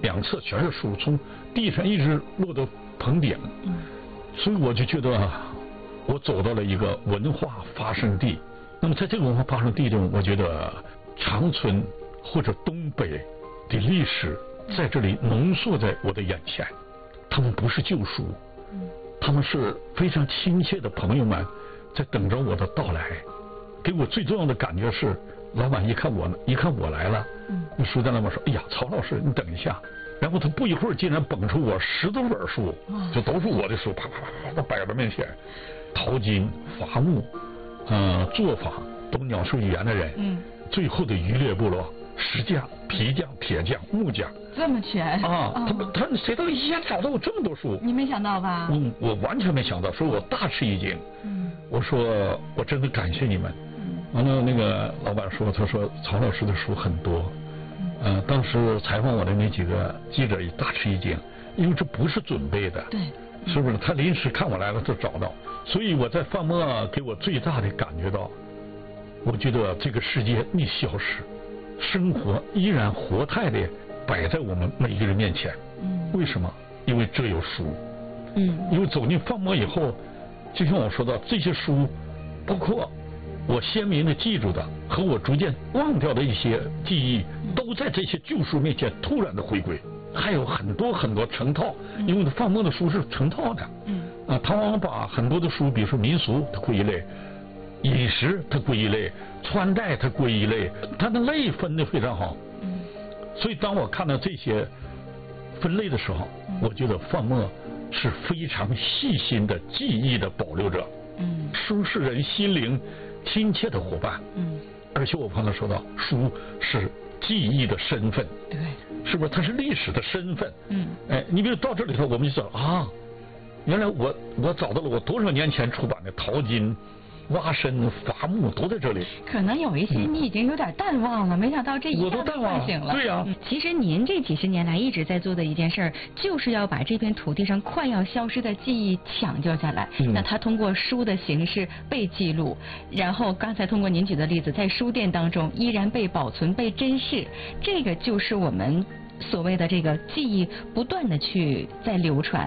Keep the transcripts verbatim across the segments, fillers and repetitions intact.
两侧全是书，从地上一直落到棚顶，嗯，所以我就觉得我走到了一个文化发生地。那么在这个文化发生地中，我觉得长春或者东北的历史在这里浓缩在我的眼前，他们不是旧书，他们是非常亲切的朋友们，在等着我的到来。给我最重要的感觉是，老板一看我一看我来了，那书店老板说：“哎呀，曹老师，你等一下。”然后他不一会儿竟然捧出我十多本书，就都是我的书，啪啪啪啪摆在面前，淘金、伐木、呃作坊、懂鸟兽语言的人，嗯，最后的渔猎部落。石匠、皮匠、铁匠、木匠， 这么全啊！他们他们谁都一下找到我这么多书， 你没想到吧？ 嗯，我完全没想到，所以我大吃一惊。嗯，我说我真的感谢你们。嗯，完了那个老板说，他说曹老师的书很多。嗯，呃，当时采访我的那几个记者也大吃一惊，因为这不是准备的。 对， 是不是？他临时看我来了就找到，所以我在范墨给我最大的感觉到，我觉得这个世界没消失。生活依然活态的摆在我们每一个人面前。嗯，为什么？因为这有书。嗯，因为走进范墨以后，就像我说的，这些书，包括我鲜明的记住的和我逐渐忘掉的一些记忆，都在这些旧书面前突然的回归。还有很多很多成套，因为范墨的书是成套的。嗯，啊，他往往把很多的书，比如说民俗，它归一类。饮食它归一类，穿戴它归一类，它的类分得非常好。嗯，所以当我看到这些分类的时候，嗯、我觉得范墨是非常细心的记忆的保留者。嗯，书是人心灵亲切的伙伴。嗯，而且我刚才说到，书是记忆的身份。对，是不是？它是历史的身份。嗯，哎，你比如到这里头，我们就知道啊，原来我我找到了我多少年前出版的《淘金》。挖参、伐木都在这里。 可能有一些你已经有点淡忘了，嗯、没想到这一下就唤醒了。 对呀、啊嗯，其实您这几十年来一直在做的一件事儿，就是要把这片土地上快要消失的记忆抢救下来。嗯、那它通过书的形式被记录，然后刚才通过您举的例子，在书店当中依然被保存、被珍视，这个就是我们所谓的这个记忆不断的去在流传。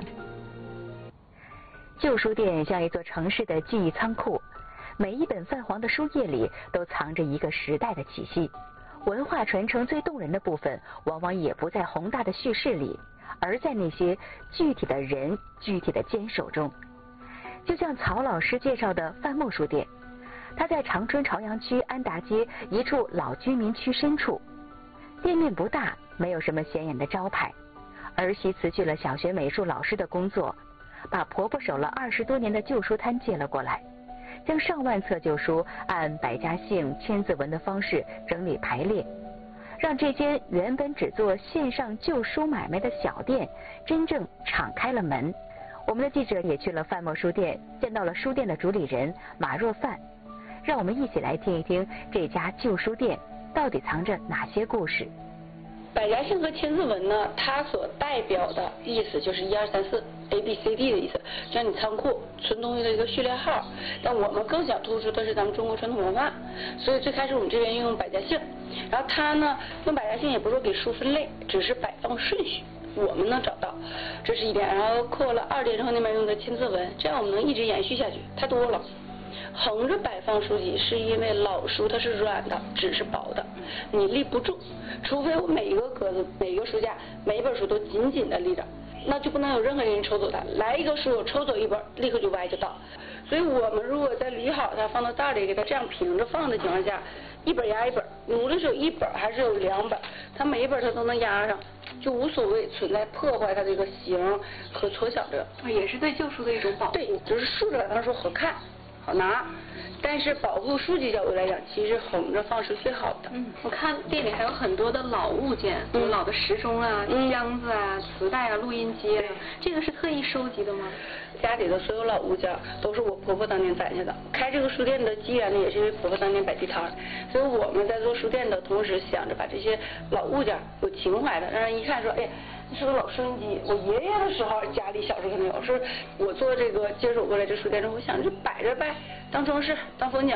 旧书店像一座城市的记忆仓库。每一本泛黄的书页里都藏着一个时代的气息，文化传承最动人的部分，往往也不在宏大的叙事里，而在那些具体的人、具体的坚守中。就像曹老师介绍的范墨书店，它在长春朝阳区安达街一处老居民区深处，店面不大，没有什么显眼的招牌。儿媳辞去了小学美术老师的工作，把婆婆守了二十多年的旧书摊借了过来。将上万册旧书按百家姓、千字文的方式整理排列，让这间原本只做线上旧书买卖的小店真正敞开了门。我们的记者也去了范墨书店，见到了书店的主理人马若范。让我们一起来听一听这家旧书店到底藏着哪些故事。 百家姓和千字文呢，它所代表的意思就是一二三四 A B C D 的意思，像你仓库存东西的一个序列号。但我们更想突出的是咱们中国传统文化，所以最开始我们这边用百家姓，然后它呢用百家姓也不是说给书分类，只是摆放顺序，我们能找到，这是一点。然后扩了二点之后那边用的千字文，这样我们能一直延续下去，太多了。横着摆放书籍是因为老书它是软的，纸是薄的，你立不住，除非我每一个格子、每一个书架、每一本书都紧紧的立着，那就不能有任何人抽走它。来一个书，我抽走一本，立刻就歪就倒。所以我们如果在理好它，放到袋里给它这样平着放的情况下，一本压一本，无论是有一本还是有两本，它每一本它都能压上，就无所谓存在破坏它这个形和缩小这个， 也是对旧书的一种保护。 对，就是竖着来当说好看。好拿，但是保护书籍角度来讲，其实横着放是最好的。 嗯，我看店里还有很多的老物件，有、嗯、老的时钟啊、嗯、箱子啊、磁带啊、录音机啊，这个是特意收集的吗？ 家里的所有老物件都是我婆婆当年攒下的。开这个书店的机缘呢，也是因为婆婆当年摆地摊，所以我们在做书店的同时，想着把这些老物件有情怀的，让人一看说，哎。是个老收音机，我爷爷的时候家里小时候可能有，是我做这个接手过来这书店之后，我想就摆着呗，当装饰、当风景，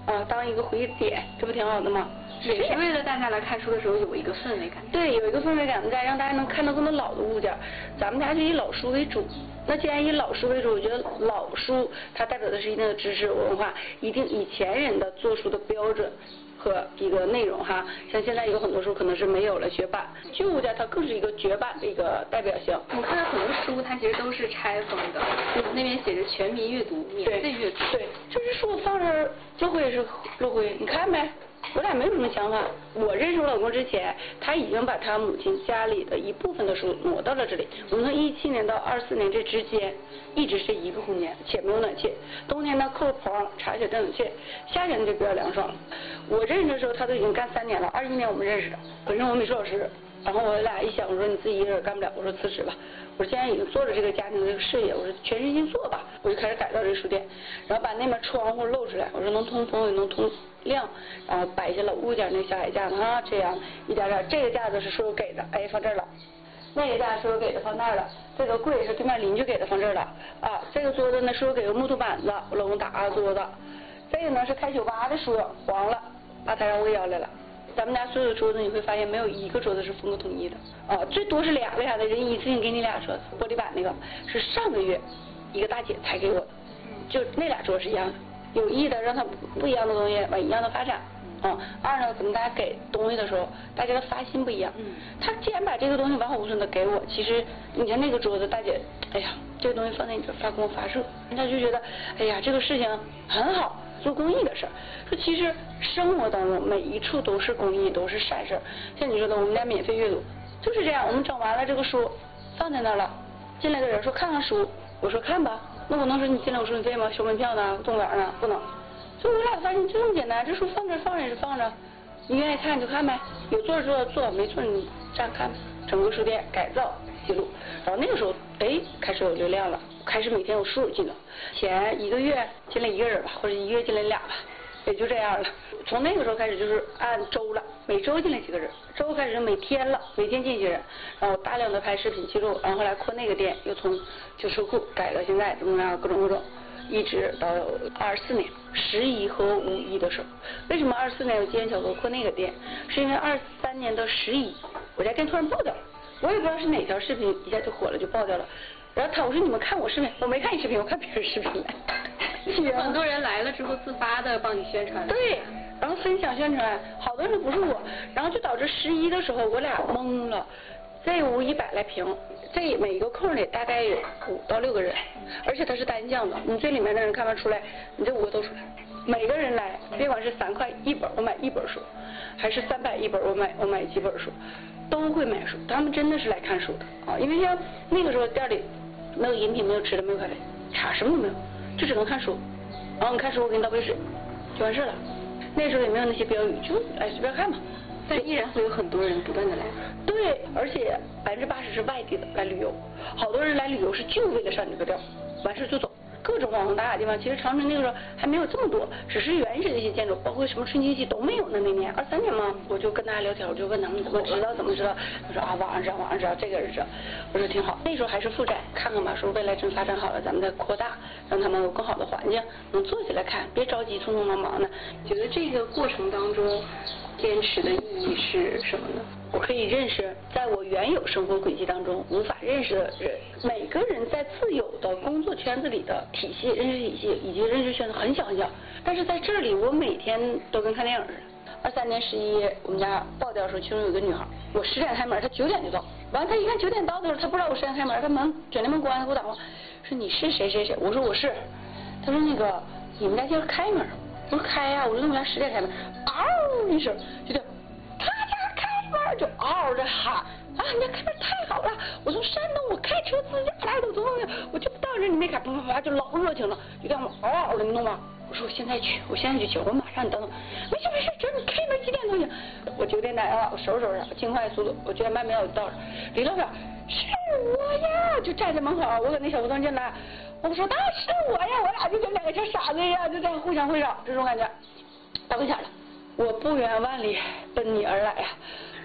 啊，当一个回忆点，这不挺好的吗？ 也是为了大家来看书的时候有一个氛围感。 对，有一个氛围感在，让大家能看到这么老的物件。咱们家就以老书为主。那既然以老书为主，我觉得老书它代表的是一定的知识文化，一定以前人的做书的标准和一个内容哈。像现在有很多书可能是没有了绝版，旧物件它更是一个绝版的一个代表性。 我看到很多书它其实都是拆封的，那边写着全民阅读，免费阅读。 对，这些书放这儿，这回也是落灰，你看呗。我俩没有什么想法。我认识我老公之前，他已经把他母亲家里的一部分的书挪到了这里。我们从一七年到二四年这之间，一直是一个空间，且没有暖气。冬天呢扣棚茶雪电暖气，夏天就比较凉爽了。我认识的时候，他都已经干三年了，二一年我们认识的。本身我美术老师，然后我俩一想，我说你自己一个人干不了，我说辞职吧。我说既然已经做了这个家庭的这个事业，我说全身心做吧。我就开始改造这个书店，然后把那面窗户露出来，我说能通风也能通亮，然后摆一些老物件，那小矮架子啊，这样一点点。这个架子是叔叔给的，哎，放这儿了。那个架子叔叔给的，放那儿了。这个柜是对面邻居给的，放这儿了。啊，这个桌子呢，叔叔给个木头板子，我老公打个桌子。这个呢是开酒吧的书，黄了，把它让我给要来了。咱们家所有的桌子你会发现没有一个桌子是风格统一的啊，最多是俩，为啥呢？人一次性给你俩桌子，玻璃板那个是上个月一个大姐才给我的，就那俩桌是一样的，有意的让它不一样的东西往一样的发展。啊，二呢，可能大家给东西的时候，大家的发心不一样。他既然把这个东西完好无损的给我，其实你看那个桌子，大姐，哎呀，这个东西放在你这发光发热，他就觉得，哎呀，这个事情很好。做公益的事儿，说其实生活当中每一处都是公益，都是善事儿。像你说的，我们家免费阅读就是这样，我们整完了这个书放在那儿了，进来的人说看看书，我说看吧，那我能说你进来我收你费吗？收门票呢？动员呢？不能。所以我俩发现就这么简单，这书放这放着也是放着，你愿意看就看呗，有座坐坐，没座你站看呗。整个书店改造记录，然后那个时候哎开始有流量了，开始每天有数进了，前一个月进来一个人吧，或者一个月进来俩吧，也就这样了。从那个时候开始就是按周了，每周进来几个人，周开始每天了，每天进一些人，然后大量的拍视频记录，然后后来扩那个店，又从旧车库改到现在怎么怎么样，各种各种。一直到二四年十一和五一的时候，为什么二四年我机缘巧合扩那个店？是因为二三年的十一，我家店突然爆掉了，我也不知道是哪条视频一下就火了就爆掉了。然后他我说你们看我视频，我没看你视频，我看别人视频来。 很多人来了之后自发的帮你宣传。 对，然后分享宣传，好多人不是我，然后就导致十一的时候我俩懵了。这屋一百来平，这每一个空里大概有五到六个人，而且它是单向的，你最里面的人看不出来，你这五个都出来。每个人来，别管是三块一本我买一本书，还是三百一本我买我买几本书，都会买书。他们真的是来看书的啊，因为像那个时候店里没有饮品，没有吃的，没有咖啡，茶什么都没有，就只能看书。然后你看书，我给你倒杯水，就完事了。那时候也没有那些标语，就哎随便看吧。 但依然会有很多人不断的来。 对，而且百分之八十是外地的来旅游，好多人来旅游是就为了上这个店，完事就走。各种网红打卡地方，其实长春那个时候还没有这么多，只是原始的一些建筑，包括什么春熙期都没有呢。那年二三年嘛，我就跟大家聊天，我就问他们怎么知道怎么知道，他说啊网上知道网上知道，这个是知道。我说挺好，那时候还是负债，看看吧，说未来真发展好了，咱们再扩大，让他们有更好的环境，能坐起来看，别着急匆匆忙忙的。 觉得这个过程当中坚持的意义是什么呢？ 我可以认识在我原有生活轨迹当中无法认识的人。每个人在自有的工作圈子里的体系、认识体系以及认识圈子很小很小，但是在这里我每天都跟看电影似的。二三年十一，我们家爆掉的时候，其中有一个女孩，我十点开门，她九点就到。完了，她一看九点到的时候，她不知道我十点开门，她门卷帘门关，她给我打电话说你是谁谁谁？我说我是。她说那个你们家店开门？我说开呀、啊，我说那我们家十点开门。嗷一声，就这。就嗷嗷的喊啊！你家开门太好了！我从山东，我开车自驾来的，我从我就到这你没开，啪啪啪就老热情了，就这样嗷嗷的，你懂吗？我说我现在去，我现在就去，我马上你等等。没事没事，这你开门几点都行。我九点打电话，我收拾收拾，尽快速度，我九点半没到就到了。李老板，是我呀，就站在门口，我搁那小胡同进来，我说那是我呀，我俩就跟两个小傻子一样，就这样互相会绕，这种感觉。到跟前了，我不远万里奔你而来呀。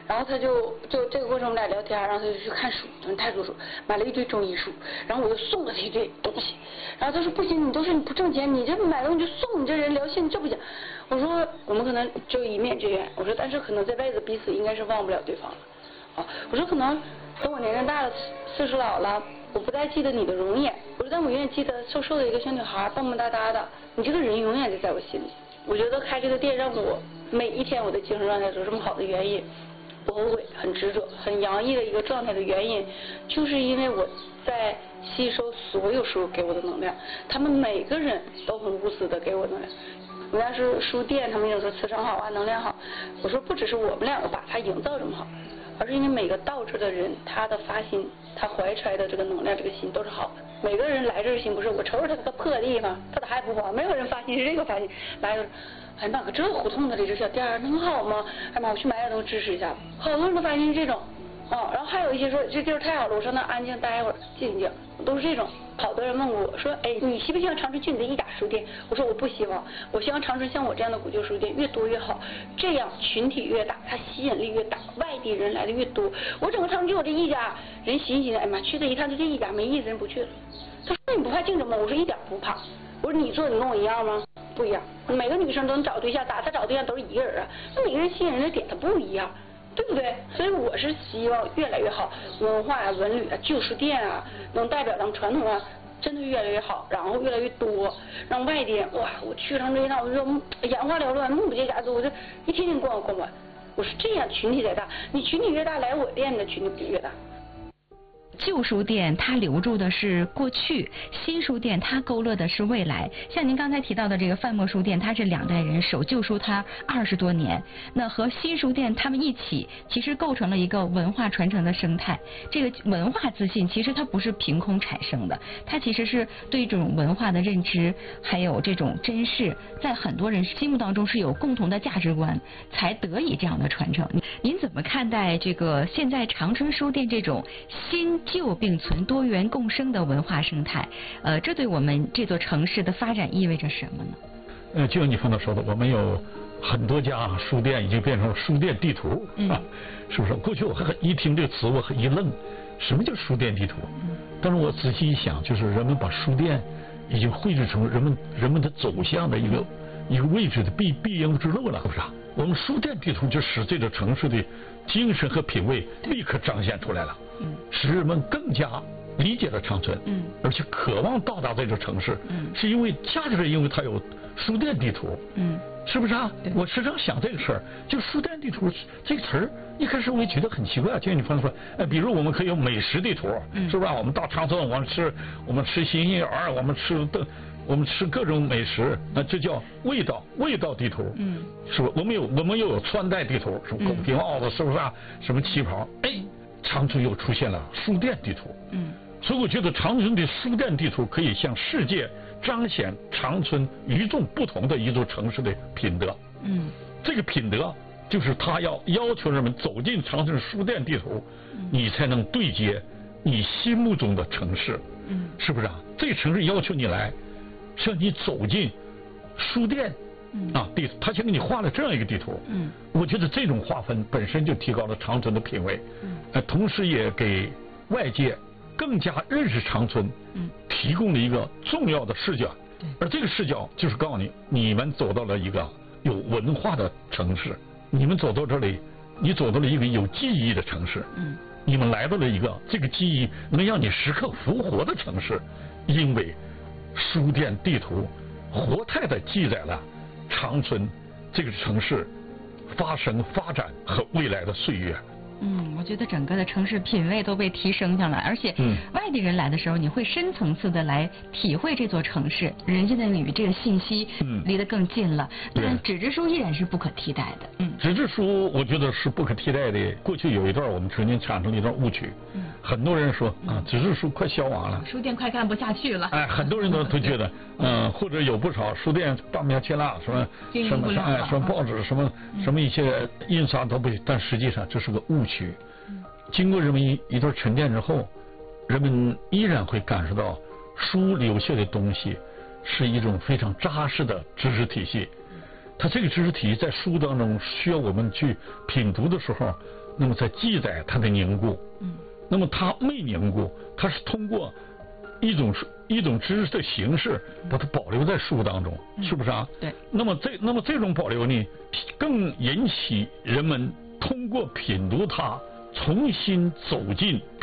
然后他就就这个过程我们俩聊天，然后他就去看书，太多书，买了一堆中医书，然后我就送了他一堆东西，然后他说不行，你都是你不挣钱，你这买东西就送，你这人聊心这不行。我说我们可能只有一面之缘，我说但是可能这辈子彼此应该是忘不了对方了。啊，我说可能等我年龄大了，岁数老了，我不再记得你的容颜，我说但我永远记得瘦瘦的一个小女孩，蹦蹦哒哒的，你这个人永远就在我心里。我觉得开这个店让我每一天我的精神状态都这么好的原因，不后悔，很执着，很洋溢的一个状态的原因，就是因为我在吸收所有书给我的能量，他们每个人都很无私的给我能量。人家是书店，他们有时候磁场好啊，能量好。我说不只是我们两个把它营造这么好，而是因为每个到这的人，他的发心，他怀揣的这个能量，这个心都是好的。每个人来这儿心不是我瞅瞅他这个破地方，他咋还不好？没有人发心是这个发心，来了，哎妈，可这胡同的里这小店儿能好吗？哎妈，我去买点东西支持一下。好多人都发心是这种，哦，然后还有一些说这地儿太好了，我上那安静待一会儿，静静，都是这种。好多人问我说，哎，你希不希望长春去你的一甲书店？我说我不希望，我希望长春像我这样的古旧书店越多越好，这样群体越大，它吸引力越大，外地人来的越多。我整个长春就我这一家，人寻思寻思，哎妈，去这一趟就这一家没意思，人不去了。他说你不怕竞争吗？我说一点不怕。我说你做你跟我一样吗？不一样。每个女生都能找对象，咋她找对象都是一个人啊？那每个人吸引人的点它不一样。对不对？所以我是希望越来越好，文化呀、文旅啊、旧书店啊，能代表咱们传统啊，真的越来越好，然后越来越多，让外地人哇，我去长春一趟，我就说眼花缭乱，目不暇接，我就一天天逛逛完。我是这样，群体再大，你群体越大，来我店的群体越大。 旧书店它留住的是过去，新书店它勾勒的是未来。像您刚才提到的这个范墨书店，它是两代人守旧书，它二十多年，那和新书店他们一起，其实构成了一个文化传承的生态。这个文化自信其实它不是凭空产生的，它其实是对这种文化的认知，还有这种珍视，在很多人心目当中是有共同的价值观，才得以这样的传承。您怎么看待这个现在长春书店这种新旧并存、多元共生的文化生态？呃，这对我们这座城市的发展意味着什么呢？ 呃，就像你刚才说的，我们有很多家书店已经变成了书店地图，嗯、啊，是不是？过去我很一听这个词我很一愣，什么叫书店地图？嗯、但是我仔细一想，就是人们把书店已经绘制成人们人们的走向的一个、嗯、一个位置的必必经之路了，是不是？我们书店地图就使这个城市的精神和品味立刻彰显出来了，嗯，使人们更加理解了长春，嗯，而且渴望到达这座城市，嗯，是因为恰恰是因为它有书店地图，嗯，是不是啊？我时常想这个事儿，就书店地图这个词儿，一开始我也觉得很奇怪，就像你刚才说，哎，比如我们可以有美食地图，嗯，是不是啊？我们到长春，我们吃我们吃新兴园，我们吃的。我们吃各种美食，那这叫味道味道地图，嗯，是不是？我们有我们又有穿戴地图，什么狗皮帽子，是不是啊？什么旗袍？哎，长春又出现了书店地图，嗯，所以我觉得长春的书店地图可以向世界彰显长春与众不同的一座城市的品德，嗯，这个品德就是他要要求人们走进长春书店地图，嗯、你才能对接你心目中的城市，嗯，是不是啊？这个城市要求你来。像你走进书店，嗯、啊，地他先给你画了这样一个地图，嗯，我觉得这种划分本身就提高了长春的品味，嗯，呃，同时也给外界更加认识长春，嗯，提供了一个重要的视角，对，而这个视角就是告诉你，你们走到了一个有文化的城市，你们走到这里，你走到了一个有记忆的城市，嗯，你们来到了一个这个记忆能让你时刻复活的城市，因为。书店地图活态地记载了长春这个城市发生、发展和未来的岁月。 嗯，我觉得整个的城市品味都被提升上来，而且外地人来的时候，你会深层次的来体会这座城市，人家的与这个信息离得更近了。当然，纸质书依然是不可替代的。嗯， 纸质书我觉得是不可替代的。过去有一段我们曾经产生了一段误区，嗯，很多人说啊，纸质书快消亡了， 书店快干不下去了。 哎，很多人都都觉得，嗯，或者有不少书店办不下去了，什么什么哎，什么报纸，什么什么一些印刷都不行，但实际上这是个误区。经过人们一一段沉淀之后，人们依然会感受到书留下的东西是一种非常扎实的知识体系。它这个知识体系在书当中需要我们去品读的时候， 那么在记载它的凝固。 嗯。 那么它没凝固，它是通过一种一种知识的形式把它保留在书当中， 嗯、 是不是啊？ 对。 那么这那么这种保留呢，更引起人们通过品读它，重新走进